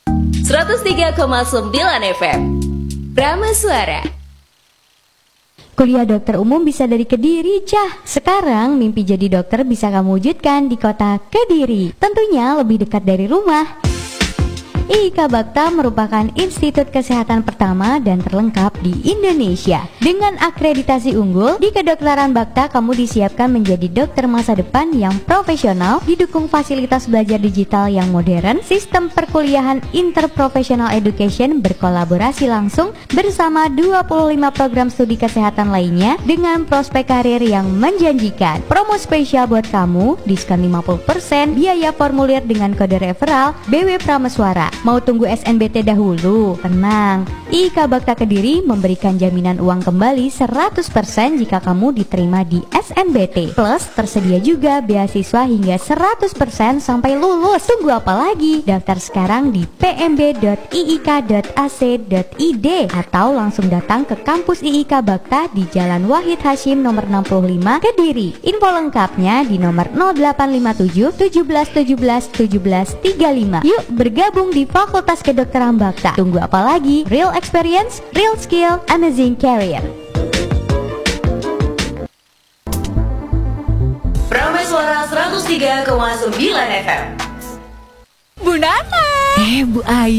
103,9 FM Prama Suara. Kuliah dokter umum bisa dari Kediri, Cah. Sekarang mimpi jadi dokter bisa kamu wujudkan di kota Kediri. Tentunya lebih dekat dari rumah. IIK Bakta merupakan institut kesehatan pertama dan terlengkap di Indonesia. Dengan akreditasi unggul, di kedokteran Bakta kamu disiapkan menjadi dokter masa depan yang profesional, didukung fasilitas belajar digital yang modern, sistem perkuliahan interprofessional education berkolaborasi langsung bersama 25 program studi kesehatan lainnya dengan prospek karir yang menjanjikan. Promo spesial buat kamu, diskon 50%, biaya formulir dengan kode referral BW Prameswara. Mau tunggu SNBT dahulu? Tenang, IIK Bakta Kediri memberikan jaminan uang kembali 100% jika kamu diterima di SNBT. Plus tersedia juga beasiswa hingga 100% sampai lulus. Tunggu apa lagi? Daftar sekarang di pmb.iik.ac.id atau langsung datang ke kampus IIK Bakta di Jalan Wahid Hashim nomor 65 Kediri. Info lengkapnya di nomor 0857 17 17 17 35. Yuk bergabung di Fakultas Kedokteran Bakta. Tunggu apa lagi? Real experience, real skill, amazing career. Prama Suara 103,9 FM. Bu Nana. Bu Ayu.